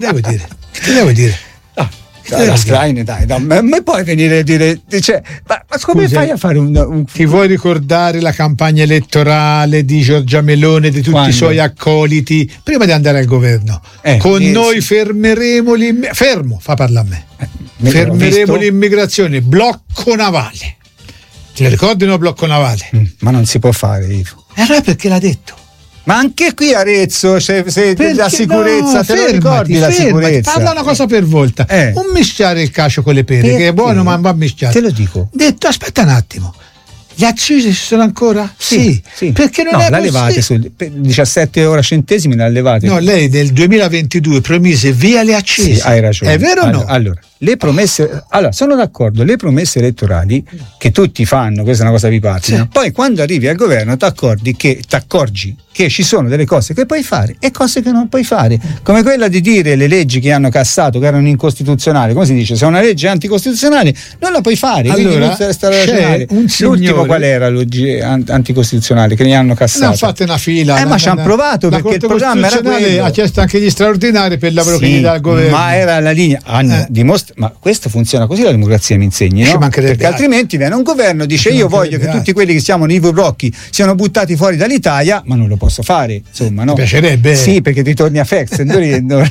ti devo dire? La Schlein, dai, ma puoi venire a dire, cioè, ma come fai a fare un... Ti vuoi ricordare la campagna elettorale di Giorgia Meloni, di tutti i suoi accoliti prima di andare al governo? Noi fermeremo fa parlare a me. Fermeremo l'immigrazione, blocco navale. Ti ricordi no blocco navale? Ma non si può fare, Ivo. Allora perché l'ha detto? Ma anche qui a Arezzo se la sicurezza, te lo ricordi la sicurezza? Parla una cosa per volta. Non mischiare il cacio con le pere, che è buono ma va mischiato. Te lo dico. Detto, aspetta un attimo. Gli accisi ci sono ancora? Sì. Perché non è la levate su 17 euro centesimi, la levate. No, lei nel 2022 promise via le accise. Sì, hai ragione. È vero o no? Allora, le promesse, sono d'accordo, le promesse elettorali che tutti fanno, questa è una cosa bipartisan, poi quando arrivi al governo ti accorgi che ci sono delle cose che puoi fare e cose che non puoi fare, come quella di dire le leggi che hanno cassato che erano incostituzionali, come si dice, se è una legge anticostituzionale non la puoi fare, allora c'è un signore, l'ultimo qual era la legge anticostituzionale che ne hanno cassato? Non fate una fila, ma ci hanno provato perché il programma era quello. Ha chiesto anche gli straordinari per il lavoro che gli dà il governo, ma era la linea, ma questo funziona così, la democrazia mi insegni, no? Perché altrimenti viene un governo, dice io voglio che tutti quelli che siamo nei blocchi siano buttati fuori dall'Italia, ma non lo posso fare, insomma, no? Mi piacerebbe. Sì, perché ti torni a Fex. No,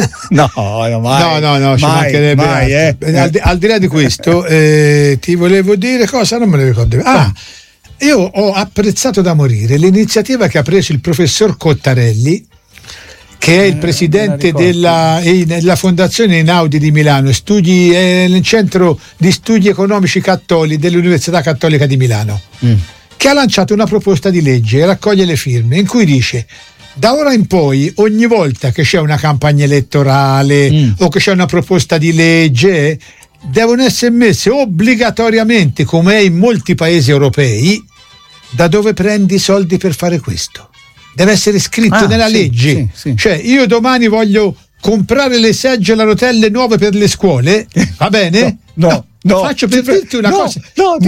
ci mancherebbe mai, al di là di questo, ti volevo dire cosa, non me lo ricordo. Io ho apprezzato da morire l'iniziativa che ha preso il professor Cottarelli, che è il presidente della Fondazione Einaudi di Milano, nel centro di studi economici cattolici dell'Università Cattolica di Milano, che ha lanciato una proposta di legge e raccoglie le firme in cui dice: da ora in poi, ogni volta che c'è una campagna elettorale o che c'è una proposta di legge, devono essere messe obbligatoriamente, come è in molti paesi europei, da dove prendi i soldi per fare questo. Deve essere scritto nella legge. Sì. Cioè, io domani voglio comprare le seggiole a rotelle nuove per le scuole, va bene? No. Faccio per dirti una cosa.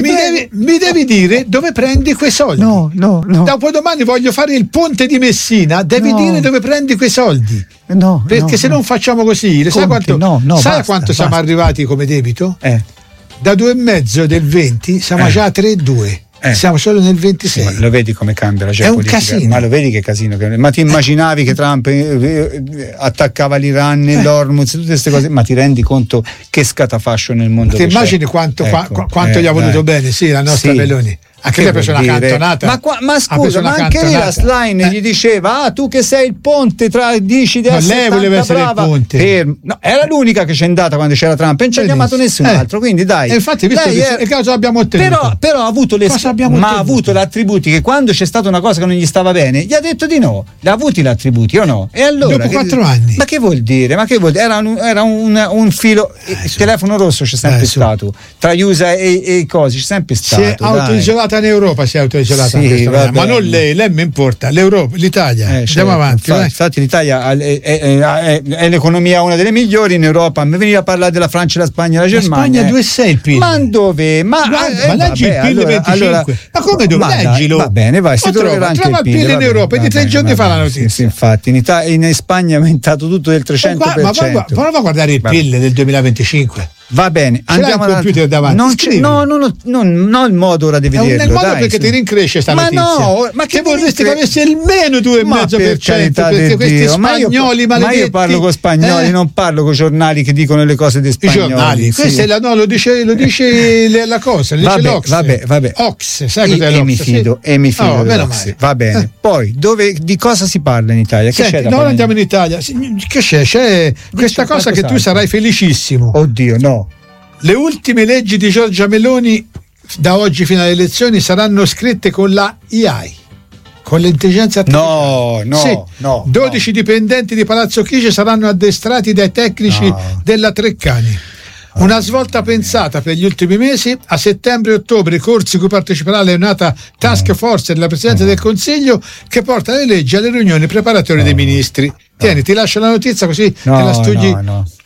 Mi devi dire dove prendi quei soldi. No. Dopodomani voglio fare il ponte di Messina, devi dire dove prendi quei soldi. Perché se non facciamo così, sai quanto siamo arrivati come debito? Da 2,5 del 20 siamo già a 3,2. Siamo solo nel 26. Sì, lo vedi come cambia la geopolitica? È un casino. Ma lo vedi che casino? Ma ti immaginavi che Trump attaccava l'Iran, l'Ormuz, tutte queste cose? Ma ti rendi conto che scatafascio nel mondo? Ti immagini quanto gli ha voluto bene, la nostra Meloni? Anche lei ha preso una cantonata. Ma scusa, ma anche lì la Schlein gli diceva: tu che sei il ponte dici di essere lei voleva essere brava. Il ponte. Era l'unica che c'è andata quando c'era Trump e non ci ha chiamato nessun altro, quindi dai. E infatti che cosa abbiamo ottenuto? Però ha avuto ha avuto l'attributi che quando c'è stata una cosa che non gli stava bene gli ha detto di no. L'ha avuti l'attributi o no? E allora dopo 4 anni. Ma che vuol dire? Era un filo. Il telefono rosso c'è sempre stato tra gli USA e i cosi, c'è sempre stato. Si è autoisolata in Europa, si è autoisolata ma non lei mi importa, l'Europa, l'Italia. Andiamo avanti. Infatti l'Italia è l'economia una delle migliori in Europa. Mi veniva a parlare della Francia, la Spagna, la Germania. La Spagna 2,6 il PIL. Ma dove? Ma leggi il PIL 25. Ma come dove? Leggilo. Va bene, vai, si troverà anche il PIL in Europa, di 3 giorni fa la notizia. Sì, infatti in Spagna è aumentato tutto del 300%. Ma prova a guardare il PIL del 2025. Va bene, andiamo al computer davanti. Non il modo ora di vederlo. È un modo perché ti rincresce sta notizia. Ma che vorresti che avesse almeno 2,5%? Perché questi spagnoli maledetti. Ma io parlo con spagnoli, non parlo con giornali che dicono le cose di spagnoli. I giornali, questo lo dice la cosa, lo dice l'Ox. Vabbè. Ox, sai cos'è l'Ox? Mi fido dell'Ox. Va bene. Poi di cosa si parla in Italia? Noi andiamo in Italia. Che c'è? C'è questa cosa che tu sarai felicissimo. Oddio, no. Le ultime leggi di Giorgia Meloni da oggi fino alle elezioni saranno scritte con la AI, con l'intelligenza artificiale. No. 12 dipendenti di Palazzo Chigi saranno addestrati dai tecnici della Treccani. Una svolta pensata per gli ultimi mesi. A settembre e ottobre i corsi cui parteciperà la neonata Task Force della Presidenza del Consiglio che porta le leggi alle riunioni preparatorie dei ministri. Tieni, ti lascio la notizia così te la studi.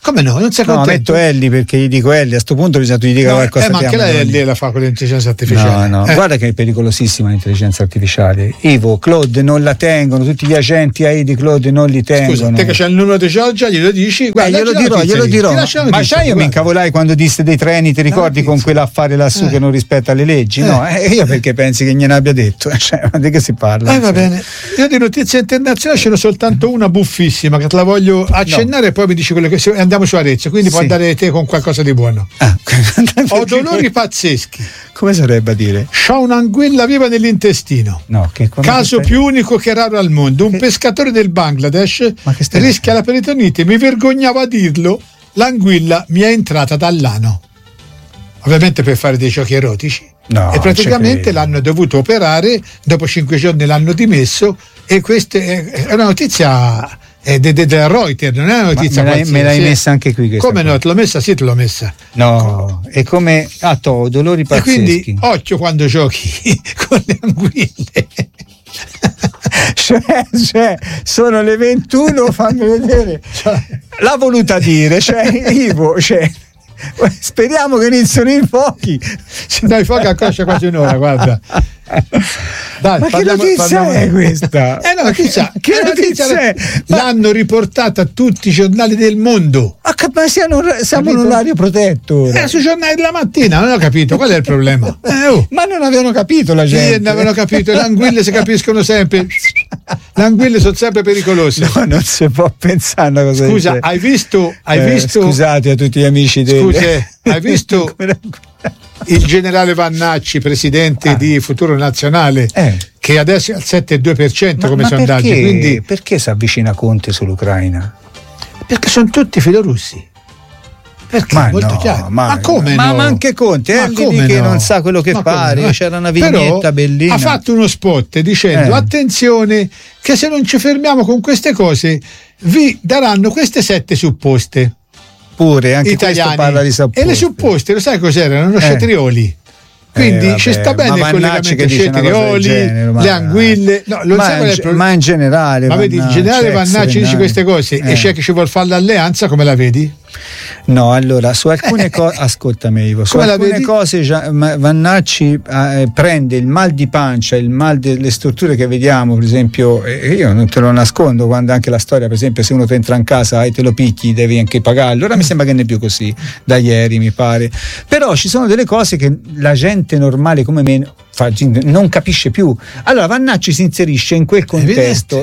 Come no? Non sei contento? No, metto Ellie perché gli dico Ellie, a sto punto bisogna che gli dica qualcosa. Ma anche la Ellie la fa con l'intelligenza artificiale. No, guarda che è pericolosissima l'intelligenza artificiale. Ivo, Claude non la tengono, tutti gli agenti AI di Claude non li tengono. Scusa, te che c'è il numero di Giorgia, glielo dici? Guarda, glielo dirò. Ma sai, io mi incavolai quando disse dei treni, ti ricordi, con quell'affare lassù che non rispetta le leggi? No, io perché pensi che gliene abbia detto? Cioè, ma di che si parla? Va bene. Io di notizie internazionali ce n'ho soltanto una buffissima che te la voglio accennare e poi mi dici quello che andiamo su Arezzo, quindi puoi andare te con qualcosa di buono. Ho dolori pazzeschi. Come sarebbe a dire? C'ho un'anguilla viva nell'intestino. No, caso più unico che raro al mondo. Un pescatore del Bangladesh rischia la peritonite. Mi vergognavo a dirlo. L'anguilla mi è entrata dall'ano. Ovviamente per fare dei giochi erotici. No, e praticamente l'hanno dovuto operare. Dopo 5 giorni l'hanno dimesso. E questa è una notizia della Reuters, non è una notizia qualsiasi. Me l'hai messa anche qui. Come no? Te l'ho messa? Sì, te l'ho messa. No, è come dolori pazzeschi. E quindi occhio quando giochi con le anguille. cioè sono le 21, fammi vedere. L'ha voluta dire, Ivo, speriamo che iniziano i fuochi. Dai, i fuochi ancora c'è quasi un'ora, guarda. Dai, ma che notizia è questa? No, chissà, che notizia è? L'hanno riportata a tutti i giornali del mondo. Ma siamo in orario protetto. Sui giornali della mattina, non ho capito, qual è il problema? Ma non avevano capito la gente. Sì, non avevano capito, le anguille si capiscono sempre. Le anguille sono sempre pericolose. No, non si può pensare a una cosa. Scusa, hai visto? Scusate a tutti gli amici hai visto il generale Vannacci, presidente di Futuro Nazionale, che adesso è al 7,2% come sondaggi. Quindi perché si avvicina Conte sull'Ucraina? Perché sono tutti filorussi. Perché molto chiaro. Ma come no? Ma anche Conte è lì che non sa quello che fare. C'era una vignetta bellina. Ha fatto uno spot dicendo attenzione che se non ci fermiamo con queste cose vi daranno queste 7 supposte. Pure anche italiani. Questo parla di supposte. E le supposte, lo sai cos'erano? Cetrioli. Quindi ci sta bene il collegamento cetrioli, le anguille. No, non sa qual è il problema. Ma in generale. Ma vedi, il generale Vannacci dice queste cose e c'è che ci vuol fare l'alleanza, come la vedi? No, allora su alcune cose ascoltami Ivo, su alcune cose Vannacci prende il mal di pancia, il mal delle strutture che vediamo, per esempio, io non te lo nascondo, quando anche la storia, per esempio, se uno ti entra in casa e te lo picchi devi anche pagarlo. Ora mi sembra che non è più così, da ieri mi pare, però ci sono delle cose che la gente normale come me non capisce più. Allora Vannacci si inserisce in quel contesto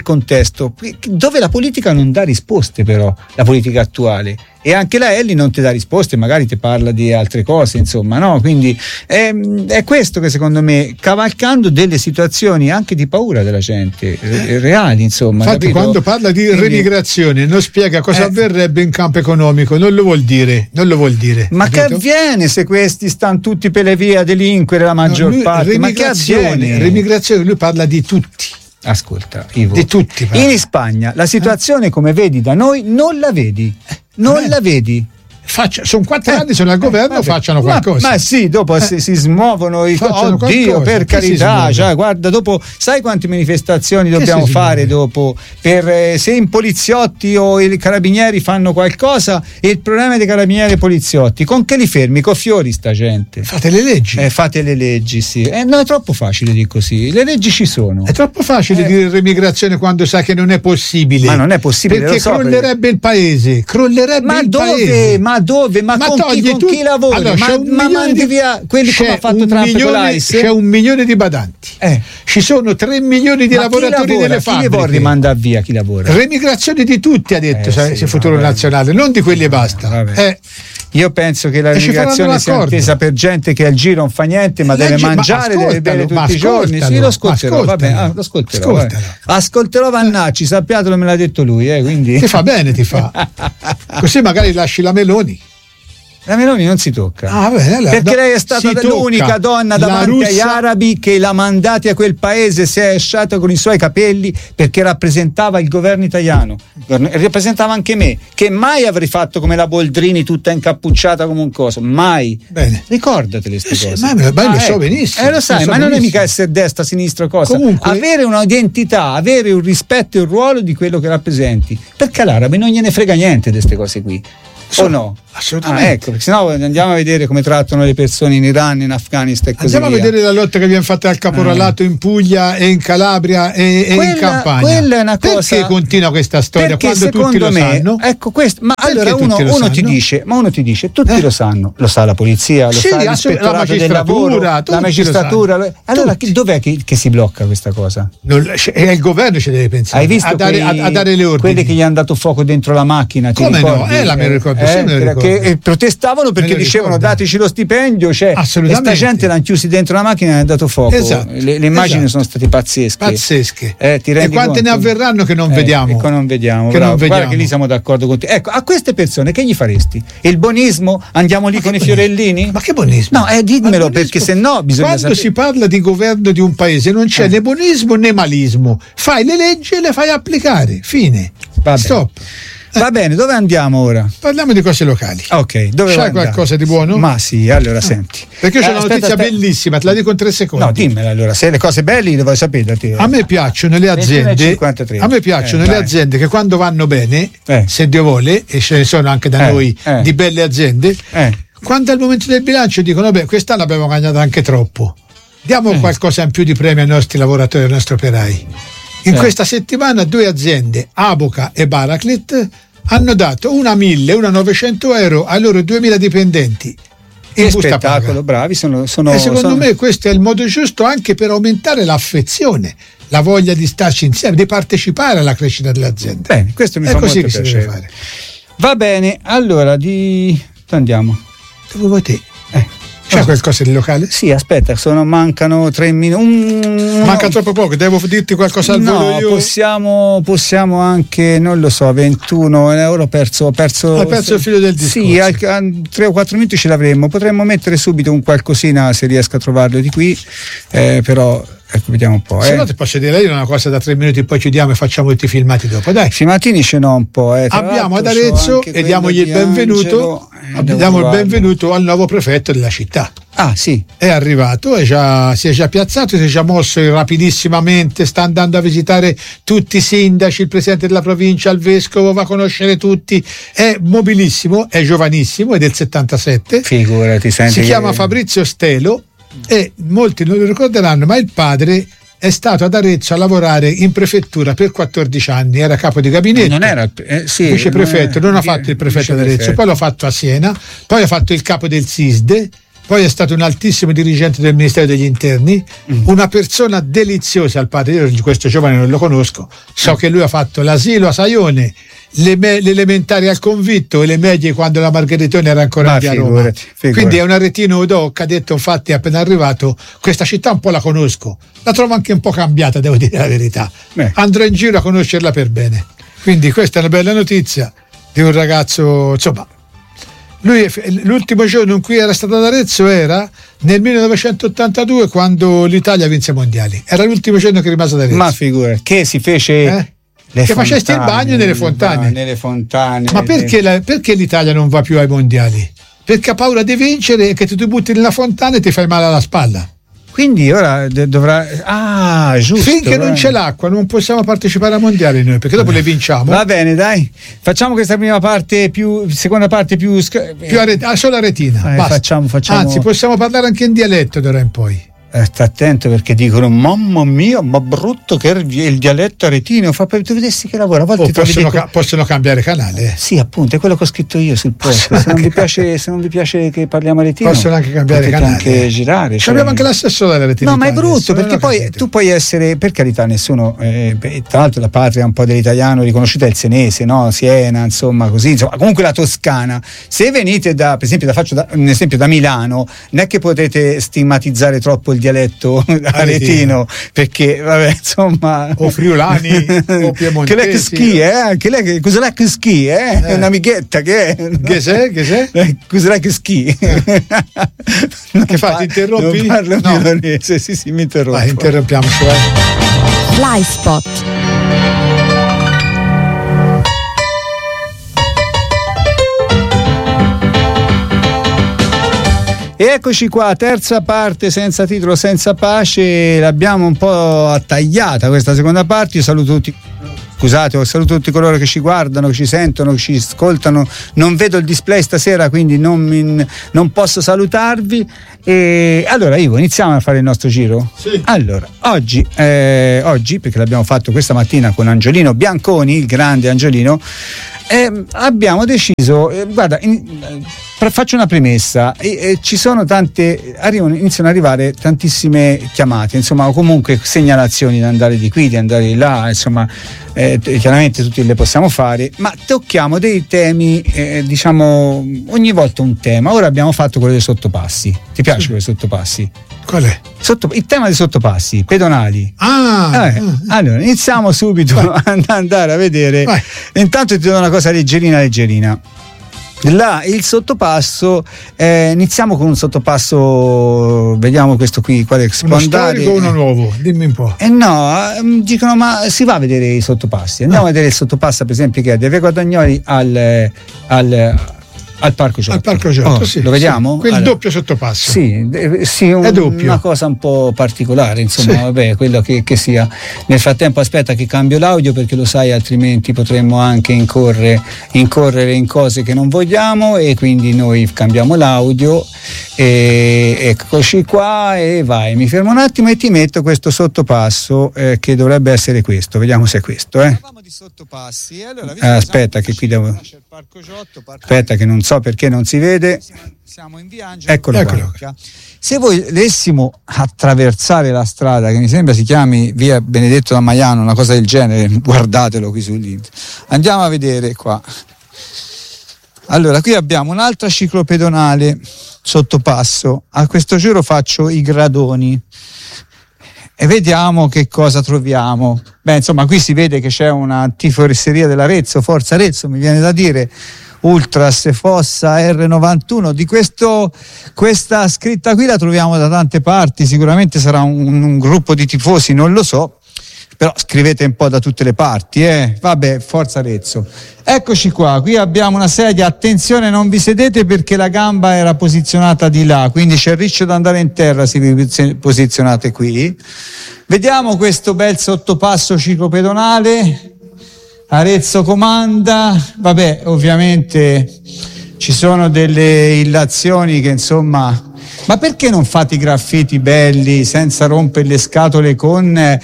dove la politica non dà risposte, però la politica attuale, e anche la Ellie non ti dà risposte, magari ti parla di altre cose, insomma, no? Quindi è questo che secondo me, cavalcando delle situazioni anche di paura della gente reali, insomma. Infatti, capito? quando parla di remigrazione non spiega cosa avverrebbe in campo economico, non lo vuol dire. Ma capito? Che avviene se questi stanno tutti per le vie a delinquere la maggior parte? Ma che avviene? Remigrazione, lui parla di tutti. Ascolta, Ivo, di tutti. In Spagna la situazione come vedi da noi non la vedi. La vedi. Sono 4 anni, sono al governo, facciano qualcosa. Ma sì, dopo si smuovono oddio, per carità, guarda, dopo sai quante manifestazioni dobbiamo fare dopo per se i poliziotti o i carabinieri fanno qualcosa, e il problema dei carabinieri e poliziotti, con che li fermi? Con fiori sta gente. Fate le leggi. Fate le leggi, sì. No, è troppo facile dire così. Le leggi ci sono. È troppo facile dire remigrazione quando sa che non è possibile. Ma non è possibile, perché crollerebbe il paese. Paese. Ma dove? Ma con chi lavora? Allora, ma mandi via quelli come ha fatto Trump con l'ICE? C'è 1 milione di badanti. Ci sono 3 milioni di lavoratori nelle fabbriche. Chi li vuole mandare via? Chi lavora? Remigrazione di tutti, ha detto Futuro Nazionale, non di quelli e basta. Io penso che la remigrazione sia intesa per gente che al giro non fa niente, ma deve mangiare, deve bere tutti i giorni. Sì, lo ascolterò, va bene, lo ascolterò. Ascolterò Vannacci, sappiatelo, me l'ha detto lui, quindi. Ti fa bene, ti fa. Così magari lasci la Meloni. La Meloni non si tocca. Allora, perché lei è stata l'unica donna davanti agli arabi che l'ha mandati a quel paese, si è esciata con i suoi capelli perché rappresentava il governo italiano, rappresentava anche me, che mai avrei fatto come la Boldrini tutta incappucciata come un coso, mai. Bene. Ricordatele queste cose. Ma lo so benissimo. Lo sai, ma non è mica essere destra, sinistra, cosa. Comunque, avere un'identità, avere un rispetto e un ruolo di quello che rappresenti, perché all'arabe non gliene frega niente di queste cose qui. O no? Assolutamente. Ecco, perché sennò andiamo a vedere come trattano le persone in Iran, in Afghanistan e così andiamo via. a vedere la lotta che viene fatta al caporalato in Puglia e in Calabria e in Campania. Quella è una cosa. Perché continua questa storia quando tutti lo sanno? Ecco, ma allora uno ti dice, tutti lo sanno, lo sa la polizia, lo sa l'ispettorato del lavoro, la magistratura. Allora dov'è che si blocca questa cosa? È il governo ci deve pensare. Hai visto a dare le ordini. Quelli che gli hanno dato fuoco dentro la macchina? Come no? Me lo ricordo. Che protestavano perché dicevano dateci lo stipendio, e sta gente l'hanno chiusi dentro la macchina e hanno dato fuoco. Le immagini sono state pazzesche. E quante ne avverranno che non vediamo? Che non vediamo. Guarda che lì siamo d'accordo con te. Ecco, a queste persone che gli faresti? Il buonismo? Andiamo lì con i fiorellini? Ma che buonismo? No, dimmelo, perché se no bisogna quando si parla di governo di un paese non c'è né buonismo né malismo. Fai le leggi e le fai applicare. Fine. Stop. Va bene, dove andiamo ora? Parliamo di cose locali. Ok, dove c'hai qualcosa di buono? Ma sì, allora senti. Perché c'è una notizia bellissima, te la dico in 3 secondi. No, dimmela allora, se le cose belle le vuoi sapere. A me piacciono le aziende. A me piacciono le aziende che quando vanno bene, se Dio vuole, e ce ne sono anche da noi di belle aziende, quando è il momento del bilancio dicono: beh, quest'anno abbiamo guadagnato anche troppo. Diamo qualcosa in più di premio ai nostri lavoratori, ai nostri operai. In questa settimana 2 aziende, Aboca e Baraclet, hanno dato una 1.000 e una 900 euro ai loro 2.000 dipendenti. Che spettacolo, bravi sono. E secondo me questo è il modo giusto anche per aumentare l'affezione, la voglia di starci insieme, di partecipare alla crescita dell'azienda. Bene, questo mi fa molto piacere. È così che si deve fare. Va bene, allora andiamo. Dove vuoi te? C'è qualcosa di locale? Sì, aspetta, mancano 3 minuti. Manca troppo poco, devo dirti qualcosa al volo io? Possiamo anche, non lo so, 21 euro Hai perso il filo del discorso. Sì, 3 o 4 minuti ce l'avremmo. Potremmo mettere subito un qualcosina se riesco a trovarlo di qui, però ecco, vediamo un po'. Se no ti posso dire io una cosa da 3 minuti, poi chiudiamo e facciamo tutti i filmati dopo, dai. Filmatini ce n'ho un po'. Abbiamo ad Arezzo e diamogli il benvenuto. Diamo il benvenuto al nuovo prefetto della città. Ah, sì. È arrivato, si è già piazzato, si è già mosso rapidissimamente, sta andando a visitare tutti i sindaci, il presidente della provincia, il vescovo, va a conoscere tutti, è mobilissimo, è giovanissimo, è del 77. Figurati, si chiama Fabrizio Stelo e molti non lo ricorderanno, ma il padre è stato ad Arezzo a lavorare in prefettura per 14 anni, era capo di gabinetto, non era viceprefetto, non ha fatto il prefetto ad Arezzo, poi l'ha fatto a Siena, poi ha fatto il capo del SISDE, poi è stato un altissimo dirigente del Ministero degli Interni, una persona deliziosa al padre. Io questo giovane non lo conosco, so che lui ha fatto l'asilo a Saione, le elementari al Convitto e le medie quando la Margheritone era ancora a Roma. Quindi è un aretino doc, ha detto, infatti è appena arrivato, questa città un po' la conosco, la trovo anche un po' cambiata, devo dire la verità. Andrò in giro a conoscerla per bene. Quindi questa è una bella notizia di un ragazzo, insomma. Lui, l'ultimo giorno in cui era stato ad Arezzo era nel 1982, quando l'Italia vinse i mondiali. Era l'ultimo giorno che rimase ad Arezzo. Ma figura, che si fece che facesti il bagno nelle fontane. Ma perché l'Italia non va più ai mondiali? Perché ha paura di vincere e che tu ti butti nella fontana e ti fai male alla spalla. Quindi ora dovrà. Ah, giusto. Finché non c'è l'acqua non possiamo partecipare ai mondiali noi, perché dopo le vinciamo. Va bene, dai. Facciamo questa prima parte seconda parte più solo aretina. Facciamo. Anzi, possiamo parlare anche in dialetto d'ora in poi. Sta attento perché dicono mamma mia, ma brutto che è il dialetto aretino. Tu vedessi che lavora. A volte possono cambiare canale. Sì, appunto, è quello che ho scritto io sul post. Se non vi piace che parliamo aretino, possono anche cambiare canale. Anche girare. Abbiamo anche l'assessore dell'aretino. No, ma è brutto perché poi tu puoi essere, per carità, nessuno. Tra l'altro la patria un po' dell'italiano riconosciuta è il senese, no? Siena, insomma, così. Insomma, comunque la Toscana. Se venite per esempio, faccio un esempio da Milano, non è che potete stigmatizzare troppo il dialetto aretino, perché vabbè, insomma, o friulani o piemontesi. Anche lei cos'è che schi, è un'amichetta che è. Che sei? Cos'è che schi? Che fai, ti interrompi? Non parlo milanese, sì, mi interrompo. Vai, interrompiamo. Fly Spot. E eccoci qua, terza parte, senza titolo, senza pace. L'abbiamo un po' attagliata questa seconda parte. Io saluto tutti. Scusate, saluto tutti coloro che ci guardano, che ci sentono, che ci ascoltano. Non vedo il display stasera, quindi non posso salutarvi. E allora, Ivo, iniziamo a fare il nostro giro? Sì. Allora, oggi, perché l'abbiamo fatto questa mattina con Angiolino Bianconi, il grande Angiolino, abbiamo deciso, guarda, faccio una premessa, ci sono iniziano ad arrivare tantissime chiamate, insomma, o comunque segnalazioni da andare di qui, di andare di là, insomma, chiaramente tutti le possiamo fare, ma tocchiamo dei temi, diciamo, ogni volta un tema. Ora abbiamo fatto quello dei sottopassi. Ti piace quello dei sottopassi? Qual è? Il tema dei sottopassi pedonali. Allora iniziamo subito ad andare a vedere. Vai. Intanto ti do una cosa leggerina. Là il sottopasso, iniziamo con un sottopasso, vediamo questo qui, quale si può andare. Uno storico o uno nuovo? Dimmi un po'. Dicono, ma si va a vedere i sottopassi. Andiamo a vedere il sottopasso, per esempio, che è da Via Guadagnoli al Parco Giotto. Al Parco Giotto, sì. Lo vediamo? Sì. Quel doppio sottopasso. Sì, è doppio. Una cosa un po' particolare, insomma, sì. Vabbè, quello che sia. Nel frattempo aspetta che cambio l'audio, perché lo sai, altrimenti potremmo anche incorrere in cose che non vogliamo, e quindi noi cambiamo l'audio. E eccoci qua, e vai, mi fermo un attimo e ti metto questo sottopasso, che dovrebbe essere questo. Vediamo se è questo, Parliamo di sottopassi. Allora, aspetta che qui devo. Aspetta che non so perché non si vede. Siamo in via Angelo. Eccolo qua. Se voi volessimo attraversare la strada, che mi sembra si chiami via Benedetto da Maiano, una cosa del genere, guardatelo qui sull'internet. Andiamo a vedere qua. Allora, qui abbiamo un'altra ciclopedonale sottopasso. A questo giro faccio i gradoni e vediamo che cosa troviamo. Beh, insomma, qui si vede che c'è una antiforesseria dell'Arezzo, Forza Arezzo, mi viene da dire, Ultras Fossa R91. Di questa scritta qui la troviamo da tante parti, sicuramente sarà un gruppo di tifosi, non lo so, però scrivete un po' da tutte le parti, Vabbè, Forza Arezzo. Eccoci qua, qui abbiamo una sedia, attenzione, non vi sedete perché la gamba era posizionata di là, quindi c'è il rischio di andare in terra se vi posizionate qui. Vediamo questo bel sottopasso ciclopedonale. Arezzo comanda. Vabbè, ovviamente ci sono delle illazioni che, insomma, ma perché non fate i graffiti belli senza rompere le scatole con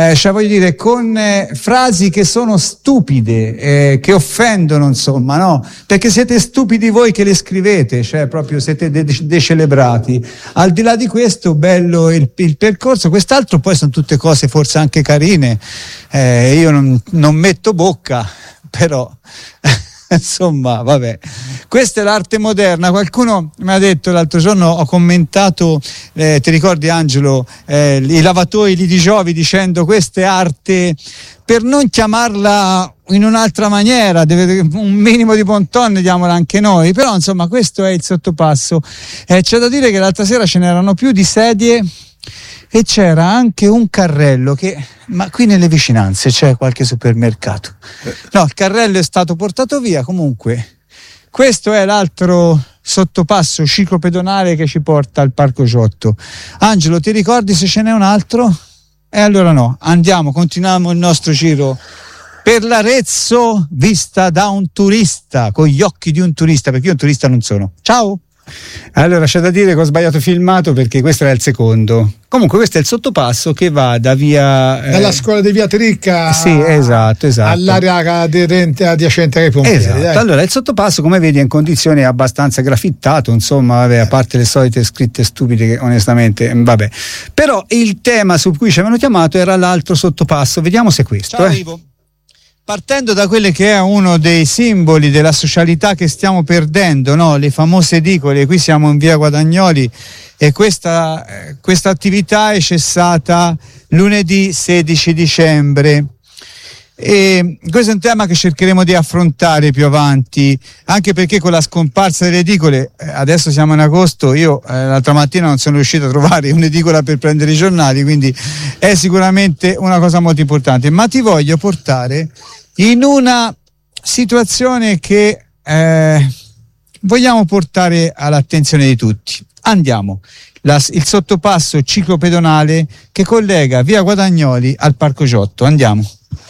frasi che sono stupide, che offendono, insomma, no? Perché siete stupidi voi che le scrivete, cioè proprio siete decelebrati. Al di là di questo, bello il percorso. Quest'altro poi sono tutte cose forse anche carine, io non metto bocca, però insomma, vabbè, questa è l'arte moderna. Qualcuno mi ha detto l'altro giorno, ho commentato, ti ricordi Angelo, i lavatoi lì di Giovi, dicendo questa è arte, per non chiamarla in un'altra maniera, un minimo di bon ton diamola anche noi, però insomma questo è il sottopasso. C'è da dire che l'altra sera ce n'erano più di sedie e c'era anche un carrello ma qui nelle vicinanze c'è qualche supermercato? No, il carrello è stato portato via. Comunque questo è l'altro sottopasso ciclopedonale che ci porta al Parco Giotto. Angelo, ti ricordi se ce n'è un altro? E allora no, continuiamo il nostro giro per l'Arezzo vista da un turista, con gli occhi di un turista, perché io un turista non sono. Ciao! Allora c'è da dire che ho sbagliato filmato, perché questo era il secondo. Comunque questo è il sottopasso che va da dalla scuola di Via Tricca, sì, esatto, all'area aderente adiacente ai pompieri, esatto. Dai. Allora il sottopasso, come vedi, è in condizioni abbastanza graffittato, insomma, vabbè, a parte le solite scritte stupide che onestamente vabbè. Però il tema su cui ci avevano chiamato era l'altro sottopasso. Vediamo se è questo. Ciao Ivo. partendo da quelle che è uno dei simboli della socialità che stiamo perdendo, no? Le famose edicole. Qui siamo in via Guadagnoli e questa attività è cessata lunedì 16 dicembre. E questo è un tema che cercheremo di affrontare più avanti, anche perché con la scomparsa delle edicole, adesso siamo in agosto, io l'altra mattina non sono riuscito a trovare un'edicola per prendere i giornali, quindi è sicuramente una cosa molto importante. Ma ti voglio portare in una situazione che vogliamo portare all'attenzione di tutti. Andiamo. Il sottopasso ciclopedonale che collega via Guadagnoli al Parco Giotto. Andiamo.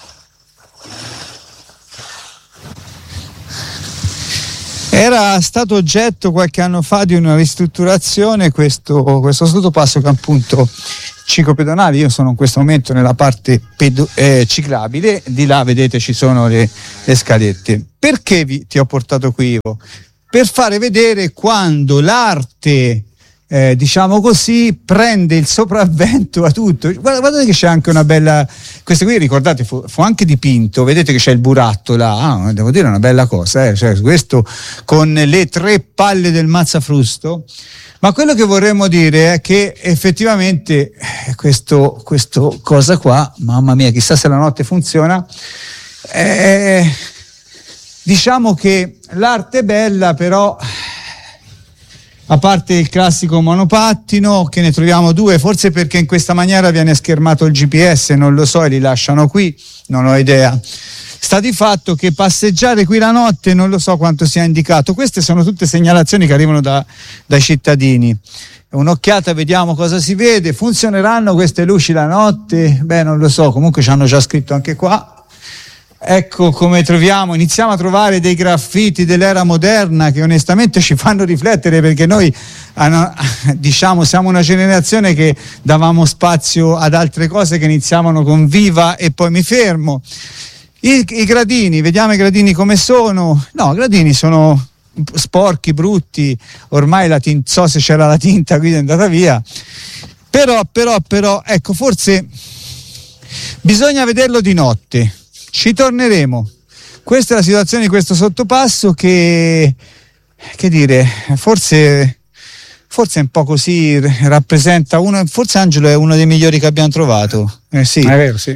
Era stato oggetto qualche anno fa di una ristrutturazione questo sottopasso che appunto ciclopedonale. Io sono in questo momento nella parte ciclabile, di là vedete ci sono le scalette. Perché ti ho portato qui, Ivo? Per fare vedere quando l'arte diciamo così prende il sopravvento a tutto. Guardate che c'è anche una bella, queste qui ricordate fu anche dipinto, vedete che c'è il buratto là, devo dire una bella cosa, cioè, questo con le 3 palle del mazzafrusto. Ma quello che vorremmo dire è che effettivamente questo cosa qua, mamma mia, chissà se la notte funziona, diciamo che l'arte è bella, però a parte il classico monopattino, che ne troviamo 2, forse perché in questa maniera viene schermato il GPS, non lo so, e li lasciano qui, non ho idea. Sta di fatto che passeggiare qui la notte non lo so quanto sia indicato. Queste sono tutte segnalazioni che arrivano dai cittadini. Un'occhiata, vediamo cosa si vede. Funzioneranno queste luci la notte? Beh, non lo so, comunque ci hanno già scritto anche qua. Ecco come iniziamo a trovare dei graffiti dell'era moderna che onestamente ci fanno riflettere, perché noi diciamo siamo una generazione che davamo spazio ad altre cose che iniziavano con viva e poi mi fermo. I gradini, vediamo i gradini come sono. No, i gradini sono sporchi, brutti, ormai non so se c'era la tinta, qui è andata via, però ecco, forse bisogna vederlo di notte. Ci torneremo. Questa è la situazione di questo sottopasso che dire, forse un po' così rappresenta forse Angelo è uno dei migliori che abbiamo trovato. Sì. È vero, sì.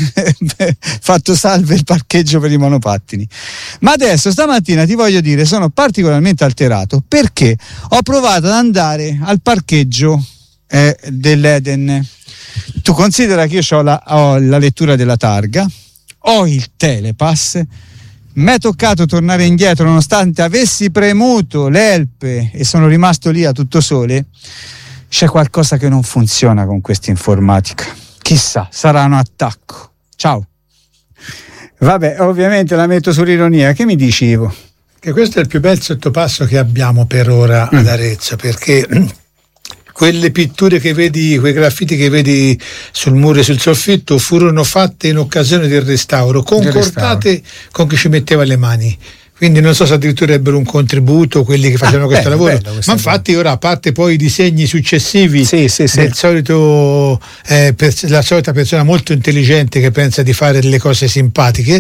Fatto salve il parcheggio per i monopattini. Ma adesso stamattina ti voglio dire, sono particolarmente alterato perché ho provato ad andare al parcheggio dell'Eden. Tu considera che io ho la lettura della targa, ho il telepass, mi è toccato tornare indietro nonostante avessi premuto l'elpe e sono rimasto lì a tutto sole. C'è qualcosa che non funziona con questa informatica, chissà, sarà un attacco. Ciao. Vabbè, ovviamente la metto sull'ironia. Che mi dici, Ivo? Che questo è il più bel sottopasso che abbiamo per ora ad Arezzo, perché quelle pitture che vedi, quei graffiti che vedi sul muro e sul soffitto furono fatte in occasione del restauro, concordate con chi ci metteva le mani. Quindi non so se addirittura ebbero un contributo quelli che facevano questo lavoro, ma infatti ora, a parte poi i disegni successivi del solito la solita persona molto intelligente che pensa di fare delle cose simpatiche,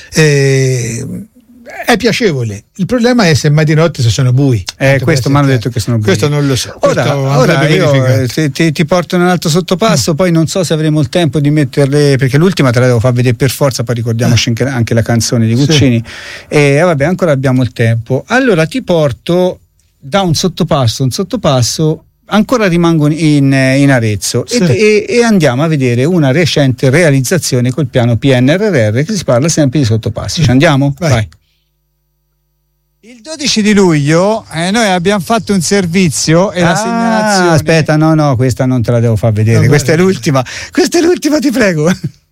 è piacevole. Il problema è se mai di notte se sono bui. Questo mi hanno detto che sono bui. Questo non lo so. Ora io ti porto in un altro sottopasso, poi non so se avremo il tempo di metterle, perché l'ultima te la devo far vedere per forza, poi ricordiamoci anche la canzone di Guccini. E vabbè, ancora abbiamo il tempo. Allora ti porto da un sottopasso ancora rimango in Arezzo e andiamo a vedere una recente realizzazione col piano PNRR, che si parla sempre di sottopassi. Ci andiamo? Vai. Il 12 di luglio noi abbiamo fatto un servizio e la segnalazione. Aspetta, no, questa non te la devo far vedere, questa è l'ultima, ti prego.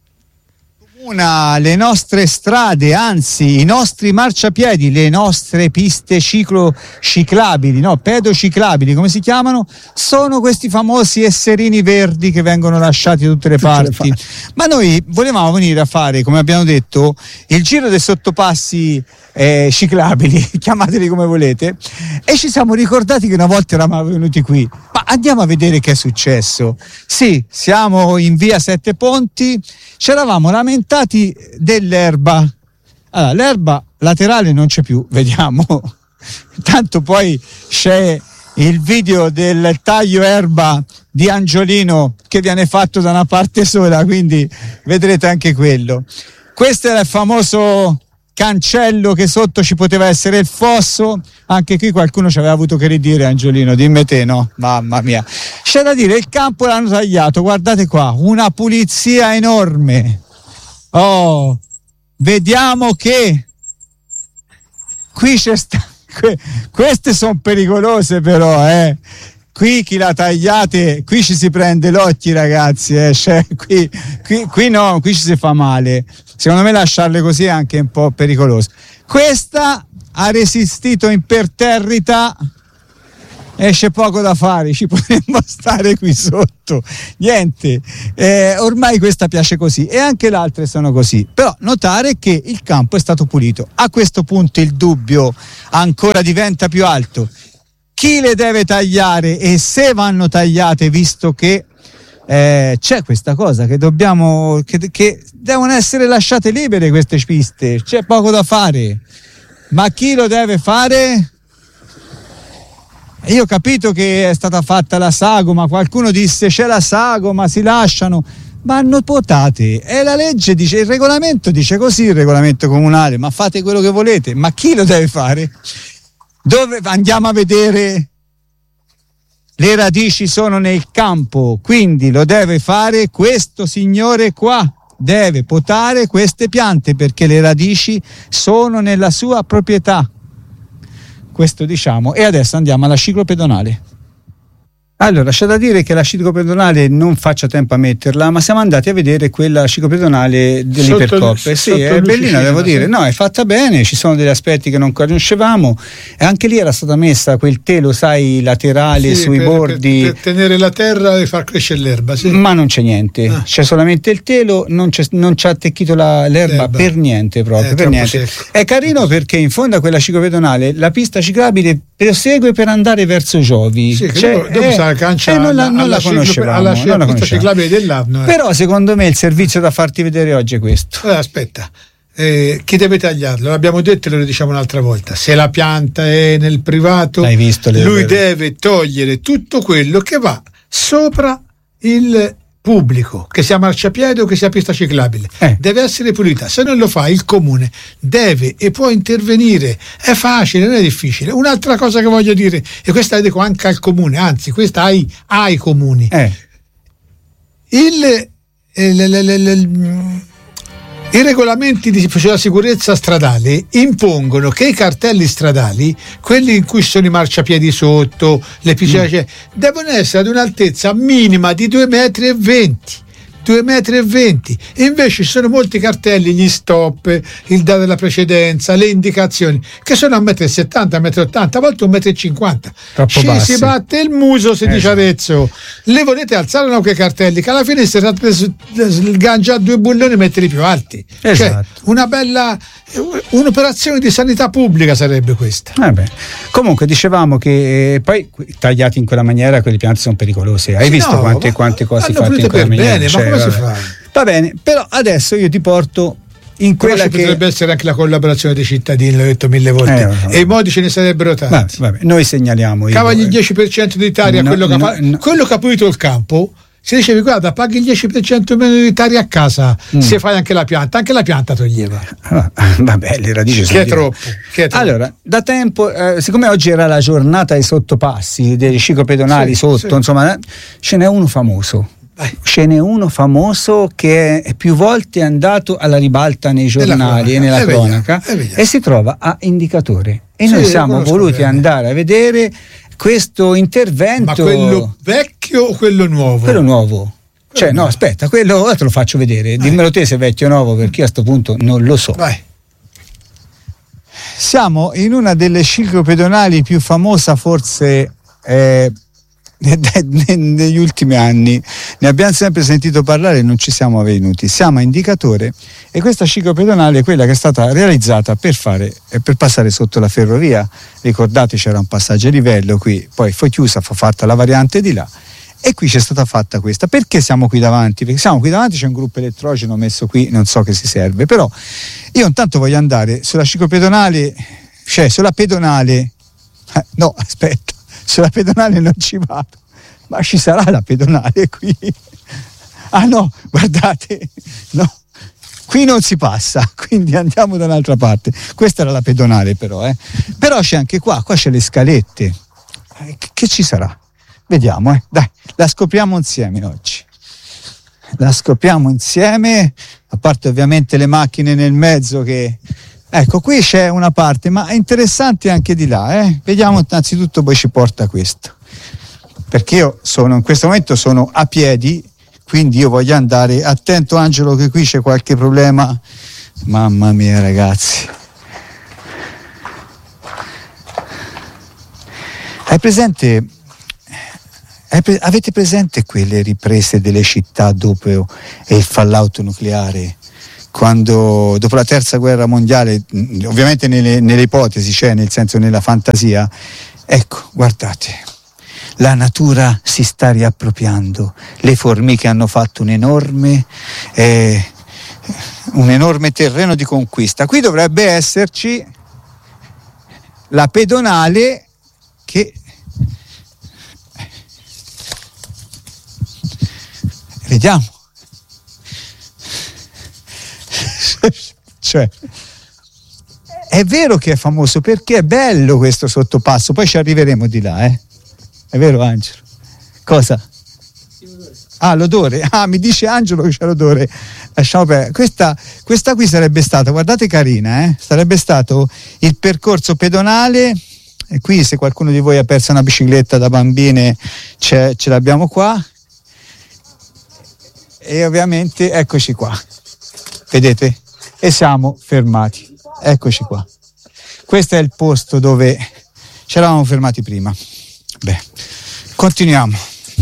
Le nostre strade, anzi i nostri marciapiedi, le nostre piste ciclabili, pedociclabili, come si chiamano? Sono questi famosi esserini verdi che vengono lasciati da tutte le parti. Ma noi volevamo venire a fare, come abbiamo detto, il giro dei sottopassi ciclabili, chiamateli come volete, e ci siamo ricordati che una volta eravamo venuti qui. Ma andiamo a vedere che è successo. Sì, siamo in via Sette Ponti, ci eravamo lamentati stati dell'erba. Allora, l'erba laterale non c'è più, vediamo. Tanto poi c'è il video del taglio erba di Angiolino che viene fatto da una parte sola, quindi vedrete anche quello. Questo era il famoso cancello che sotto ci poteva essere il fosso. Anche qui qualcuno ci aveva avuto che ridire, Angiolino, dimmi te, no? Mamma mia, c'è da dire, il campo l'hanno tagliato, guardate qua, una pulizia enorme. Oh, vediamo che qui c'è queste sono pericolose però, qui chi la tagliate, qui ci si prende l'occhio, ragazzi, cioè, qui no, qui ci si fa male. Secondo me lasciarle così è anche un po' pericoloso. Questa ha resistito imperterrita, c'è poco da fare, ci potremmo stare qui sotto, niente, ormai questa piace così e anche le altre sono così. Però notare che il campo è stato pulito. A questo punto il dubbio ancora diventa più alto: chi le deve tagliare e se vanno tagliate, visto che c'è questa cosa che dobbiamo, che devono essere lasciate libere queste piste, c'è poco da fare, ma chi lo deve fare? Io ho capito che è stata fatta la sagoma, qualcuno disse c'è la sagoma, si lasciano, ma hanno potate, e la legge dice, il regolamento dice così, il regolamento comunale, ma fate quello che volete, ma chi lo deve fare? Dove andiamo a vedere? Le radici sono nel campo, quindi lo deve fare questo signore qua, deve potare queste piante perché le radici sono nella sua proprietà. Questo diciamo. E adesso andiamo alla ciclopedonale. Allora, c'è da dire che la ciclopedonale non faccia tempo a metterla, ma siamo andati a vedere quella ciclopedonale dell'Ipercoppe. Sì, è bellina, devo dire. No, è fatta bene, ci sono degli aspetti che non conoscevamo e anche lì era stata messa quel telo, sai, laterale, sì, sui bordi. Per tenere la terra e far crescere l'erba, sì. Ma non c'è niente, c'è solamente il telo, non c'è attecchito l'erba per niente proprio, per niente. Secco. È carino perché in fondo a quella ciclopedonale la pista ciclabile prosegue per andare verso Giovi. Sì, dopo sarà cancia non la conoscevamo, alla pista ciclabile dell'Avno. Però secondo me il servizio da farti vedere oggi è questo. Aspetta, chi deve tagliarlo? L'abbiamo detto e lo diciamo un'altra volta: se la pianta è nel privato, l'hai visto, lui deve togliere tutto quello che va sopra il pubblico, che sia marciapiede o che sia pista ciclabile, deve essere pulita. Se non lo fa, il comune deve e può intervenire. È facile, non è difficile. Un'altra cosa che voglio dire, e questa la dico anche al comune, anzi questa ai comuni, i regolamenti sulla sicurezza stradale impongono che i cartelli stradali, quelli in cui ci sono i marciapiedi sotto, le piste, devono essere ad un'altezza minima di 2,20 metri. 2,20 metri, e invece ci sono molti cartelli, gli stop, il dato della precedenza, le indicazioni che sono a 1,70 m, 1,80 m, a volte 1,50 m. Ci si batte il muso, si dice Arezzo. Le volete alzare o no quei cartelli? Che alla fine si sgancia 2 bulloni e metterli più alti. Cioè, una bella un'operazione di sanità pubblica sarebbe questa. Comunque dicevamo che poi tagliati in quella maniera quelle piante sono pericolose. Hai visto quante cose fatte in quella maniera? Bene, ma come si fa? Va bene, però adesso io ti porto in quella che potrebbe essere anche la collaborazione dei cittadini, l'ho detto 1000 volte, e i modi ce ne sarebbero tanti. Vabbè, noi segnaliamo. Cavagli il 10% di taria a quello che ha pulito il campo. Si dicevi, guarda, paghi il 10% meno di taria a casa se fai anche la pianta toglieva. Vabbè, le radici sono troppo. Allora, da tempo, siccome oggi era la giornata dei sottopassi, dei ciclopedonali insomma, ce n'è uno famoso. Ce n'è uno famoso che è più volte andato alla ribalta nei giornali e nella cronaca e si trova a Indicatore. E noi siamo voluti andare a vedere questo intervento. Ma quello vecchio o quello nuovo? Quello nuovo. Cioè, no, aspetta, quello ora te lo faccio vedere. Dimmelo te se è vecchio o nuovo, perché io a sto punto non lo so. Vai. Siamo in una delle ciclopedonali più famose forse negli ultimi anni. Ne abbiamo sempre sentito parlare e non ci siamo venuti. Siamo a Indicatore e questa ciclopedonale è quella che è stata realizzata per passare sotto la ferrovia. Ricordate, c'era un passaggio a livello qui, poi fu chiusa, fu fatta la variante di là E qui c'è stata fatta questa. Perché siamo qui davanti? Perché siamo qui davanti, c'è un gruppo elettrogeno messo qui, non so che si serve, però io intanto voglio andare sulla ciclopedonale, cioè sulla pedonale, no aspetta, sulla pedonale non ci vado, ma ci sarà la pedonale qui. Ah no, guardate, no, qui non si passa, quindi andiamo da un'altra parte. Questa era la pedonale però, Però c'è anche qua c'è le scalette. Che ci sarà? Vediamo, dai, la scopriamo insieme oggi. La scopriamo insieme, a parte ovviamente le macchine nel mezzo che... Ecco, qui c'è una parte, ma è interessante anche di là, Vediamo innanzitutto poi ci porta questo. Perché io in questo momento sono a piedi, quindi io voglio andare, attento Angelo che qui c'è qualche problema. Mamma mia ragazzi. Avete presente quelle riprese delle città dopo il fallout nucleare? Quando dopo la terza guerra mondiale, ovviamente nelle ipotesi, cioè nel senso nella fantasia, ecco, guardate, la natura si sta riappropriando, le formiche hanno fatto un enorme terreno di conquista. Qui dovrebbe esserci la pedonale che... Vediamo. Cioè, è vero che è famoso perché è bello questo sottopasso, poi ci arriveremo di là, È vero Angelo? Cosa? Ah, l'odore. Ah, mi dice Angelo che c'è l'odore. Lasciamo perdere. Questa qui sarebbe stata, guardate carina, sarebbe stato il percorso pedonale. E qui se qualcuno di voi ha perso una bicicletta da bambine ce l'abbiamo qua. E ovviamente eccoci qua, vedete? E siamo fermati, eccoci qua. Questo è il posto dove ci eravamo fermati prima. Beh, continuiamo.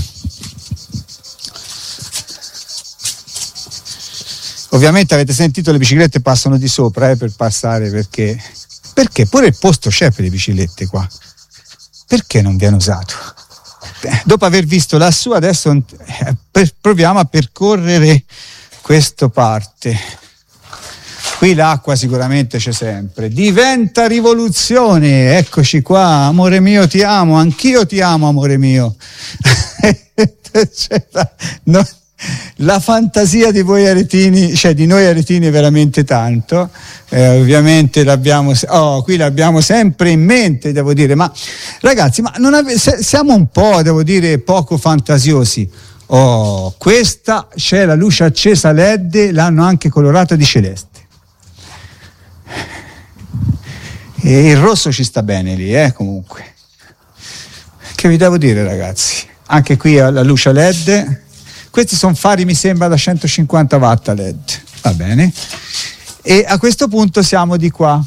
Ovviamente avete sentito le biciclette passano di sopra per passare perché pure il posto c'è per le biciclette qua. Perché non viene usato? Dopo aver visto lassù adesso proviamo a percorrere questa parte. Qui l'acqua sicuramente c'è sempre. Diventa rivoluzione, eccoci qua, amore mio ti amo, anch'io ti amo amore mio. La fantasia di voi aretini, cioè di noi aretini è veramente tanto, ovviamente qui l'abbiamo sempre in mente, devo dire, ma ragazzi, siamo un po', devo dire, poco fantasiosi. Questa c'è la luce accesa LED, l'hanno anche colorata di celeste. E il rosso ci sta bene lì, comunque. Che vi devo dire ragazzi? Anche qui la luce LED. Questi sono fari, mi sembra, da 150 watt a LED. Va bene. E a questo punto siamo di qua.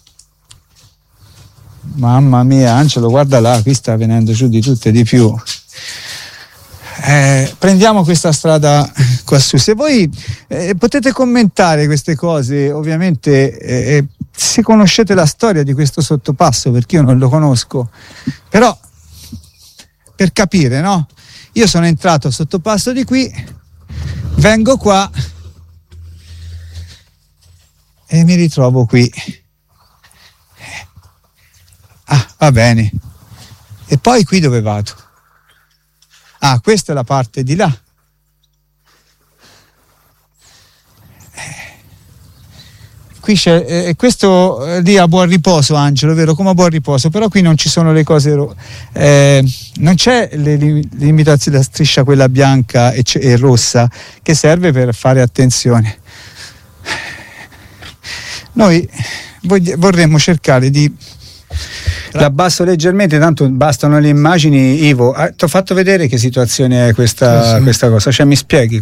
Mamma mia, Angelo, guarda là, qui sta venendo giù di tutto e di più. Prendiamo questa strada qua su. Se voi potete commentare queste cose, ovviamente se conoscete la storia di questo sottopasso, perché io non lo conosco, però per capire, no? Io sono entrato al sottopasso di qui, vengo qua e mi ritrovo qui. Ah, va bene. E poi qui dove vado? Ah, questa è la parte di là. Qui c'è questo lì a buon riposo, Angelo, vero? Come a buon riposo, però qui non ci sono le cose non c'è l'imitazione, la striscia quella bianca e rossa che serve per fare attenzione. Noi vorremmo cercare di... L'abbasso leggermente, tanto bastano le immagini. Ivo, ti ho fatto vedere che situazione è questa cosa, cioè mi spieghi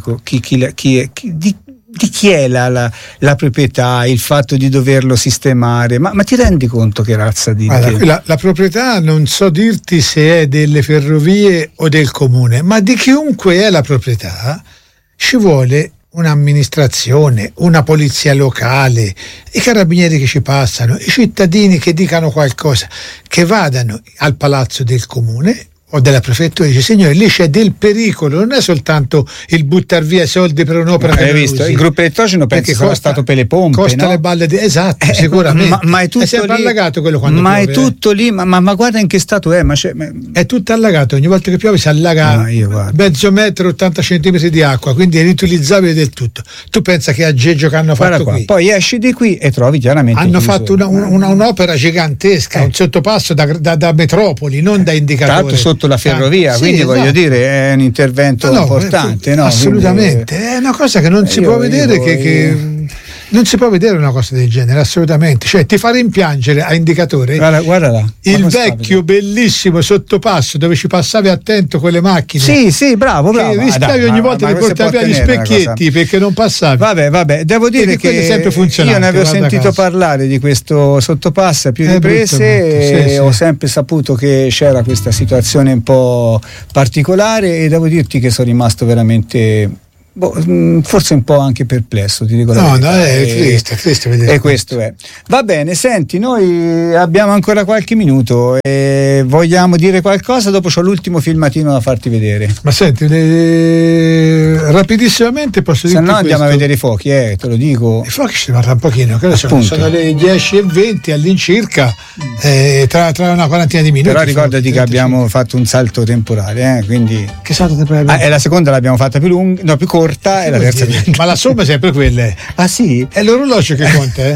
di chi è la proprietà, il fatto di doverlo sistemare, ma ti rendi conto che razza di... Allora, la proprietà non so dirti se è delle ferrovie o del comune, ma di chiunque è la proprietà ci vuole un'amministrazione, una polizia locale, i carabinieri che ci passano, i cittadini che dicano qualcosa, che vadano al palazzo del comune o della prefettura, dice: signore, lì c'è del pericolo, non è soltanto il buttar via soldi per un'opera che hai visto? Il gruppo elettrogeno penso sarà stato per le pompe, costa, no? le balle esatto, sicuramente, ma è tutto sempre lì, allagato quello quando ma piove, è tutto lì, ma guarda in che stato è, è tutto allagato, ogni volta che piove si allaga mezzo metro, 80 centimetri di acqua, quindi è inutilizzabile del tutto. Tu pensa che aggeggio che hanno fatto qui, poi esci di qui e trovi chiaramente hanno fatto un'opera gigantesca, un sottopasso da metropoli, non da indicatore, tra l'altro sotto la ferrovia, quindi esatto. Voglio dire, è un intervento importante, no? Assolutamente, quindi, è una cosa che non si può vedere, che non si può vedere una cosa del genere, assolutamente. Cioè, ti fa rimpiangere a indicatore. Guarda là, il vecchio bellissimo sottopasso dove ci passavi attento con le macchine. Sì, bravo. Che rischiavi ogni volta di portare via gli specchietti perché non passavi. Vabbè, devo dire che io ne avevo sentito parlare di questo sottopasso a più riprese, e ho sempre saputo che c'era questa situazione un po' particolare, e devo dirti che sono rimasto veramente forse un po' anche perplesso, ti dico la verità. È triste vedere. E questo è. Va bene, senti, noi abbiamo ancora qualche minuto e vogliamo dire qualcosa, dopo c'ho l'ultimo filmatino da farti vedere. Ma senti, rapidissimamente posso dire. Se no andiamo a vedere i fuochi, te lo dico. I fuochi ci parla un pochino, sono le 10:20 all'incirca, tra una quarantina di minuti. Però ricordati che abbiamo fatto un salto temporale, quindi. Che salto temporale? E la seconda l'abbiamo fatta più lunga, no, più corta, e la terza ma la somma è sempre quella. Ah sì? È l'orologio che conta,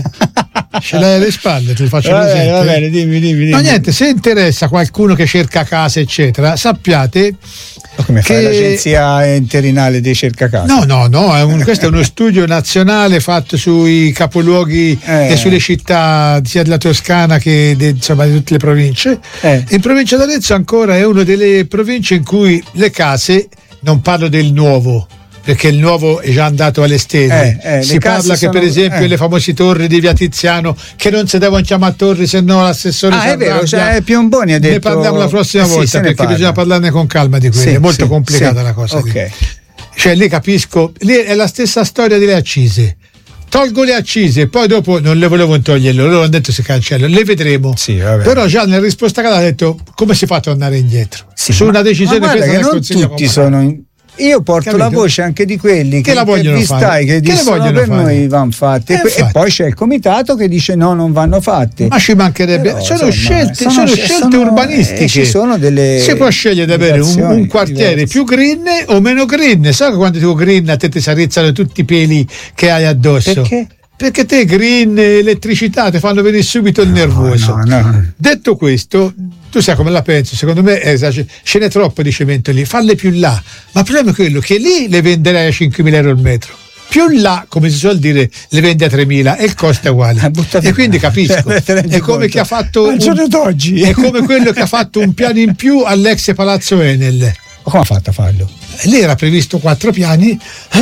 ce l'hai alle spalle, te lo faccio presente. Va bene, dimmi. No, niente, se interessa qualcuno che cerca casa eccetera, sappiate come fai l'agenzia interinale dei cercacase? No, questo è uno studio nazionale fatto sui capoluoghi e sulle città sia della Toscana che di tutte le province. In provincia d'Arezzo ancora è una delle province in cui le case, non parlo del nuovo perché il nuovo è già andato alle stelle, si parla che per esempio le famose torri di Via Tiziano, che non si devono chiamare torri se no l'assessore è vero, Piomboni ha detto, ne parliamo la prossima volta perché bisogna parlarne con calma di quelli, è molto complicata la cosa. Cioè lì capisco, lì è la stessa storia delle accise. Tolgo le accise, poi dopo non le volevo toglierle, loro hanno detto si cancellano, le vedremo. Però già nella risposta che ha detto come si fa a tornare indietro su una decisione presa dal Consiglio Comunale. Io porto la voce anche di quelli che la vogliono fare, che dicono per noi vanno fatte, e poi c'è il comitato che dice no, non vanno fatte. Ma ci mancherebbe. Però, sono scelte urbanistiche. Ci sono delle. Si può scegliere di avere un quartiere più green o meno green. Sai che quando dico green a te ti si arizzano tutti i peli che hai addosso? Perché? Perché te green, elettricità ti fanno venire subito il nervoso. No. Detto questo, tu sai come la penso, secondo me ce n'è troppo di cemento lì, falle più là, ma il problema è quello che lì le venderai a 5.000 euro al metro, più là, come si suol dire, le vende a 3.000 e il costo è uguale. E quindi capisco, è come chi ha fatto d'oggi, è come quello che ha fatto un piano in più all'ex Palazzo Enel. Come ha fatto a farlo? Lì era previsto 4 piani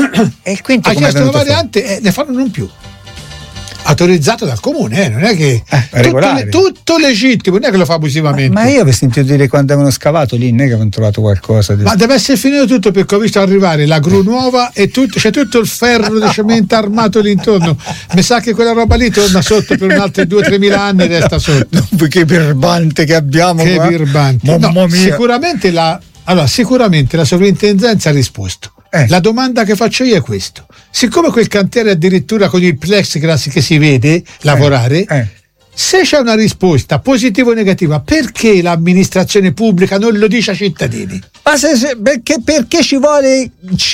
e quindi ha chiesto una variante e ne fanno non più. Autorizzato dal comune, non è che tutto legittimo, non è che lo fa abusivamente. Ma io avevo sentito dire quando avevano scavato lì, non è che avevano trovato qualcosa. Ma deve essere finito tutto, perché ho visto arrivare la gru nuova e c'è tutto il ferro di cemento armato lì intorno. Mi sa che quella roba lì torna sotto per un altri 2-3 mila anni e resta sotto. Che birbante che abbiamo. Che birbante. No, sicuramente la sovrintendenza ha risposto. La domanda che faccio io è questo: siccome quel cantiere addirittura con il plexiglass che si vede lavorare, se c'è una risposta positiva o negativa, perché l'amministrazione pubblica non lo dice ai cittadini? Ma perché ci vuole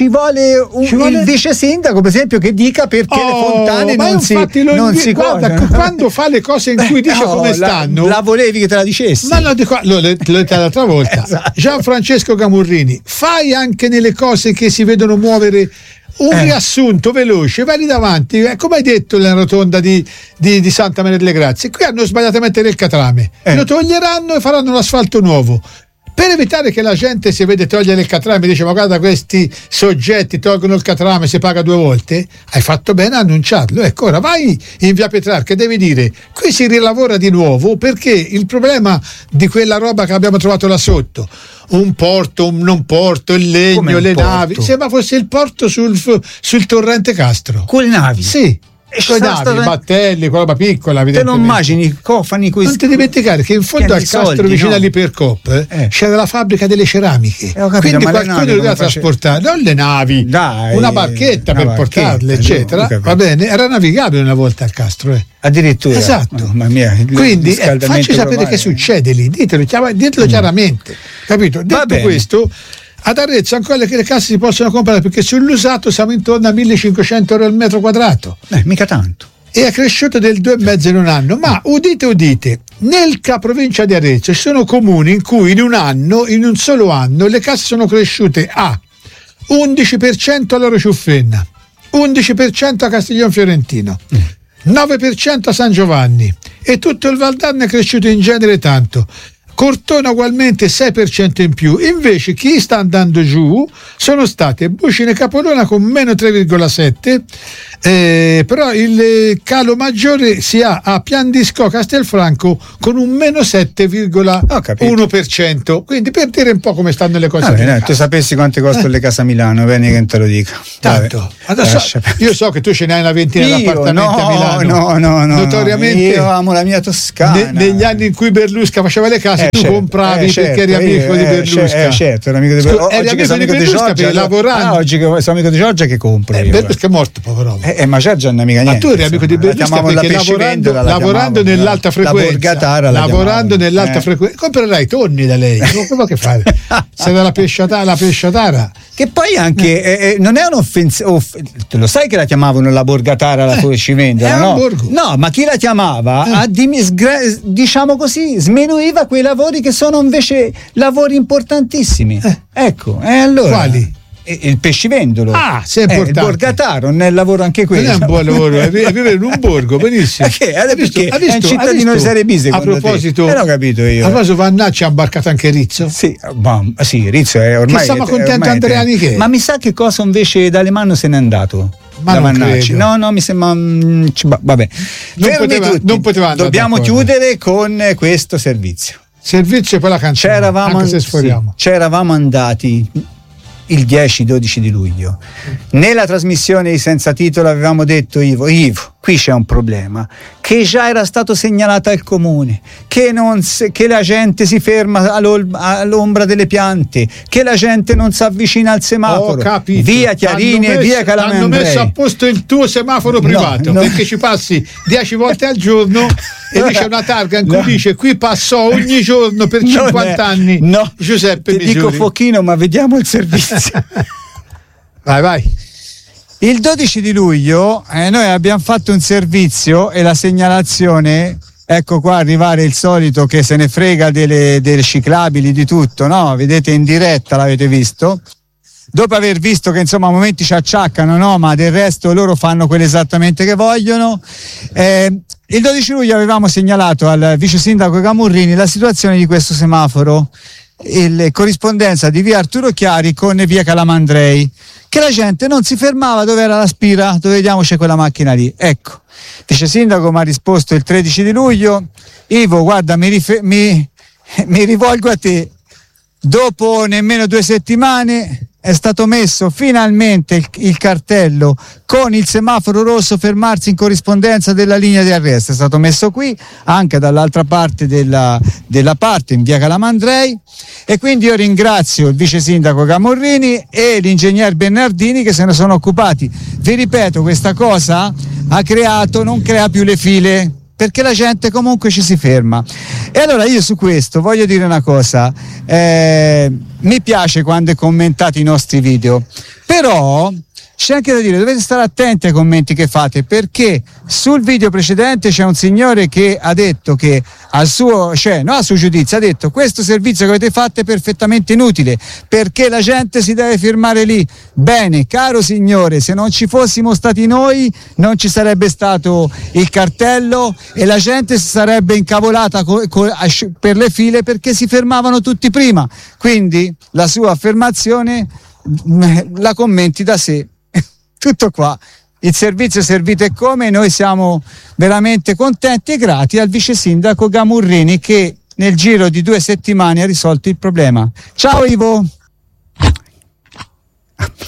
il vice sindaco, per esemplo, che dica perché le fontane non si guarda, quando fa le cose in cui dice come stanno. La volevi che te la dicessi? Ma l'ho detto l'altra volta. Esatto. Gianfrancesco Gamurrini, fai anche nelle cose che si vedono muovere un riassunto veloce, vai lì davanti, come hai detto nella rotonda di Santa Maria delle Grazie, qui hanno sbagliato a mettere il catrame, lo toglieranno e faranno l'asfalto nuovo. Per evitare che la gente si vede togliere il catrame e dice ma guarda questi soggetti tolgono il catrame, si paga 2 volte, hai fatto bene a annunciarlo. Ecco, ora vai in via Petrarca e devi dire qui si rilavora di nuovo, perché il problema di quella roba che abbiamo trovato là sotto, un porto, un non porto, il legno, le navi, sembra fosse il porto sul torrente Castro con le navi. Sì. i battelli, quella roba piccola. Te lo immagini, i cofani, non ti dimenticare che in fondo al Castro, vicino all'Ipercoop, c'era la fabbrica delle ceramiche, quindi qualcuno doveva trasportare, non le navi, una barchetta per portarle, eccetera. Va bene, era navigabile una volta al Castro. Addirittura. Esatto. Mamma mia, quindi facci sapere che succede lì, ditelo chiaramente, capito? Detto questo, ad Arezzo ancora le case si possono comprare, perché sull'usato siamo intorno a 1.500 euro al metro quadrato. Mica tanto. E è cresciuto del 2,5 in un anno. Ma udite, nella provincia di Arezzo ci sono comuni in cui in un solo anno, le case sono cresciute a 11% a Loro Ciuffenna, 11% a Castiglion Fiorentino, 9% a San Giovanni, e tutto il Valdarno è cresciuto in genere tanto. Cortona ugualmente 6% in più. Invece chi sta andando giù sono state Bucine e Capolona con meno 3,7%, però il calo maggiore si ha a Piandisco, Castelfranco con un meno 7,1%. Quindi per dire un po' come stanno le cose. Tu sapessi quante costano le case a Milano, bene che non te lo dico. Tanto. Io so che tu ce n'hai una ventina di appartamenti a Milano. No. Notoriamente io amo la mia Toscana. Negli anni in cui Berlusca faceva le case, tu compravi perché eri amico di Berlusca. Certo, ero amico di Berlusca. Eri amico di Berlusca lavorando. Oggi che sono amico di Giorgia che compro. Berlusca è morto, povero. Ma Giorgia non è mica niente. Ma tu eri amico di Berlusca perché lavorando nell'alta frequenza, comprerai tonni da lei. Come che fare? Se la pesciatara. Che poi anche non è un'offensa. Lo sai che la chiamavano la borgatara la Scivendola, no? No, ma chi la chiamava diciamo così, sminuiva quei lavori che sono invece lavori importantissimi. Ecco, e allora quali? Il pescivendolo, se è importante. Il borgataro non è il lavoro anche quello. Non è un buon lavoro, è vivere in un borgo, benissimo. Perché è un cittadino di serie B, a proposito, l'ho capito io. A proposito, Vannacci ha imbarcato anche Rizzo. Sì, Rizzo è ormai. Chissà, ma contento Andreani che? Ma mi sa che cosa invece D'Alemanno se n'è andato. Ma non Vannacci. No, mi sembra. Vabbè. Non poteva andare. Dobbiamo chiudere con questo servizio. Servizio e poi la canzone. Anche se sforiamo. C'eravamo andati il 10-12 di luglio. Nella trasmissione di Senza Titolo avevamo detto Ivo, qui c'è un problema che già era stato segnalato al comune, che la gente si ferma all'ombra delle piante, che la gente non si avvicina al semaforo. Via Chiarini e via Calamandrei. Hanno messo a posto il tuo semaforo privato, perché ci passi 10 volte al giorno e lì c'è una targa in cui dice qui passò ogni giorno per 50 anni Giuseppe Misuri. Ti dico Fochino, ma vediamo il servizio. Vai. Il 12 di luglio noi abbiamo fatto un servizio e la segnalazione, ecco qua arrivare il solito che se ne frega delle ciclabili, di tutto, no? Vedete in diretta, l'avete visto? Dopo aver visto che insomma a momenti ci acciaccano, no? Ma del resto loro fanno quello esattamente che vogliono. Il 12 luglio avevamo segnalato al vice sindaco Camurrini la situazione di questo semaforo, corrispondenza di via Arturo Chiari con via Calamandrei, che la gente non si fermava dove era la spira, dove vediamo c'è quella macchina lì. Ecco, il vice sindaco mi ha risposto il 13 di luglio, Ivo guarda mi rivolgo a te, dopo nemmeno 2 settimane è stato messo finalmente il cartello con il semaforo rosso fermarsi in corrispondenza della linea di arresto, è stato messo qui anche dall'altra parte della parte in via Calamandrei, e quindi io ringrazio il vice sindaco Camorrini e l'ingegner Bernardini che se ne sono occupati. Vi ripeto, questa cosa non crea più le file, perché la gente comunque ci si ferma. E allora io su questo voglio dire una cosa, mi piace quando commentate i nostri video, però c'è anche da dire, dovete stare attenti ai commenti che fate, perché sul video precedente c'è un signore che ha detto che al suo giudizio ha detto questo servizio che avete fatto è perfettamente inutile perché la gente si deve fermare lì. Bene, caro signore, se non ci fossimo stati noi non ci sarebbe stato il cartello e la gente si sarebbe incavolata per le file perché si fermavano tutti prima. Quindi la sua affermazione la commenti da sé. Tutto qua, il servizio servito e come, noi siamo veramente contenti e grati al vice sindaco Camurrini che nel giro di 2 settimane ha risolto il problema. Ciao Ivo!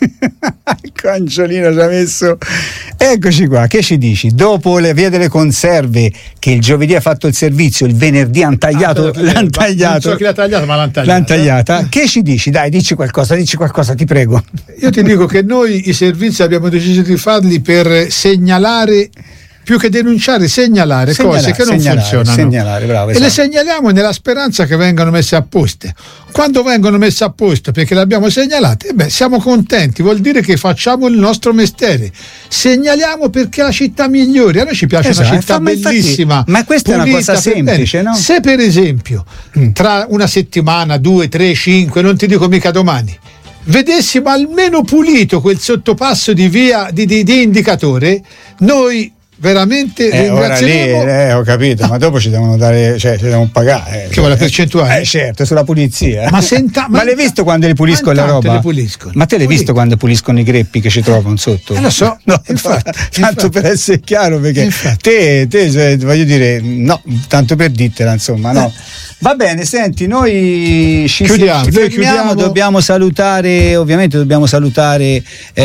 Il Angiolino ci ha messo. Eccoci qua, che ci dici? Dopo le vie delle conserve, che il giovedì ha fatto il servizio, il venerdì l'hanno tagliato. Non so chi l'ha tagliato, ma l'hanno tagliata. Che ci dici? Dai, dici qualcosa, ti prego. Io ti dico che noi i servizi abbiamo deciso di farli per segnalare, più che denunciare, segnalare cose che non funzionano. Bravo, e le segnaliamo nella speranza che vengano messe a posto. Quando vengono messe a posto perché le abbiamo segnalate, siamo contenti, vuol dire che facciamo il nostro mestiere. Segnaliamo perché è la città migliore. A noi ci piace una città bellissima. Ma questa è una cosa semplice, no? Se per esempio tra una settimana, 2, 3, 5, non ti dico mica domani, vedessimo almeno pulito quel sottopasso di via di indicatore, noi veramente ringrazieremo. Ora lì, ho capito, ma dopo ci devono dare, cioè ci devono pagare. Che vuole la percentuale? Certo, sulla pulizia. Ma l'hai visto quando li puliscono la roba? Le puliscono. Ma te l'hai visto quando puliscono i greppi che ci trovano sotto? Lo so, no, tanto per essere chiaro, perché te voglio dire, no, tanto per dirtela, insomma, no. Va bene, senti, noi ci chiudiamo, dobbiamo salutare, ovviamente dobbiamo salutare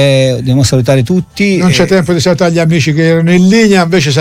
tutti. Non c'è tempo di salutare gli amici che erano in linea, invece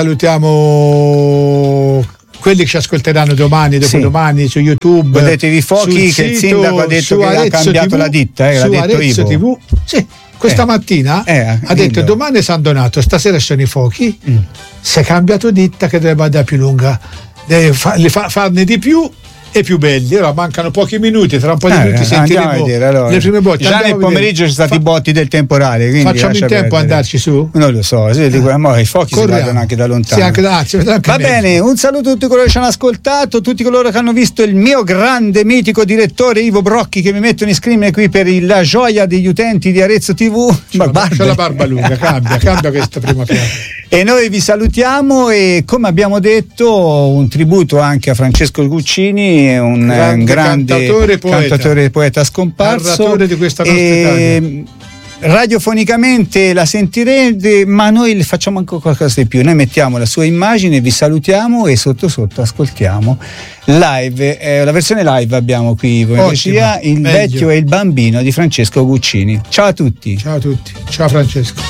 salutiamo quelli che ci ascolteranno domani, dopodomani su YouTube. Vedetevi i fuochi che il sindaco ha detto che ha cambiato la ditta, l'ha detto Arezzo TV. Sì. Questa mattina ha detto domani è San Donato, stasera sono i fuochi, si è cambiato ditta che deve andare più lunga, deve farne di più e più belli. Ora mancano pochi minuti, tra un po' di minuti sentiremo le prime botti. Già nel pomeriggio ci sono stati i botti del temporale, facciamo in tempo a andarci su? Non lo so, i fuochi si guardano anche da lontano. Va bene, un saluto a tutti coloro che ci hanno ascoltato, tutti coloro che hanno visto il mio grande mitico direttore Ivo Brocchi, che mi mettono in scrime qui per la gioia degli utenti di Arezzo TV. C'ho la barba lunga, cambia questa prima piana. E noi vi salutiamo e, come abbiamo detto, un tributo anche a Francesco Guccini, un grande cantatore e poeta scomparso, narratore di questa nostra Italia. Radiofonicamente la sentirete, ma noi le facciamo anche qualcosa di più. Noi mettiamo la sua immagine, vi salutiamo e sotto ascoltiamo live, la versione live abbiamo qui Il vecchio e il bambino di Francesco Guccini. Ciao a tutti. Ciao Francesco.